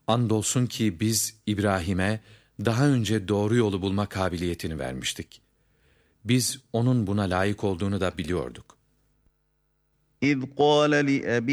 Andolsun ki biz İbrahim'e daha önce doğru yolu bulma kabiliyetini vermiştik. Biz onun buna layık olduğunu da biliyorduk. إذ قال لأبيه